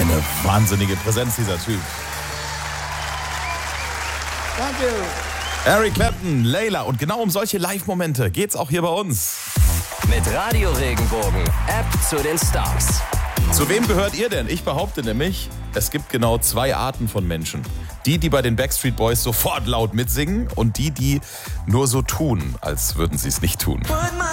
Eine wahnsinnige Präsenz, dieser Typ. Thank you. Eric Clapton, Layla. Und genau um solche Live-Momente geht's auch hier bei uns. Mit Radio Regenbogen, App zu den Stars. Zu wem gehört ihr denn? Ich behaupte nämlich, es gibt genau 2 Arten von Menschen. Die bei den Backstreet Boys sofort laut mitsingen und die nur so tun, als würden sie es nicht tun.